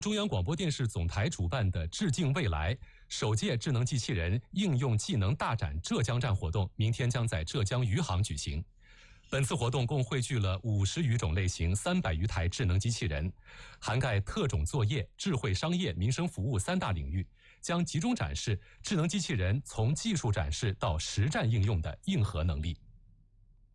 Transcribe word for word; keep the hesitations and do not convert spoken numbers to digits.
中央广播电视总台主办的致敬未来首届智能机器人应用技能大展浙江站活动，明天将在浙江余杭举行。本次活动共汇聚了五十余种类型、三百余台智能机器人，涵盖特种作业、智慧商业、民生服务三大领域，将集中展示智能机器人从技术展示到实战应用的硬核能力。